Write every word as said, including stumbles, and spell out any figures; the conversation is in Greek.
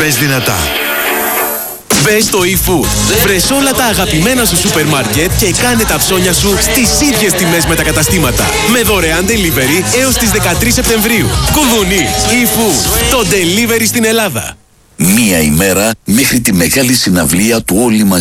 Μπες δυνατά. Μπες στο eFood. Βρες όλα τα αγαπημένα σου σούπερ μάρκετ και κάνε τα ψώνια σου στις ίδιες τιμές με τα καταστήματα. Με δωρεάν delivery έως τις δεκατρείς Σεπτεμβρίου. Κουδουνί, eFood. Το delivery στην Ελλάδα. Μία ημέρα μέχρι τη μεγάλη συναυλία του Όλοι Μαζί.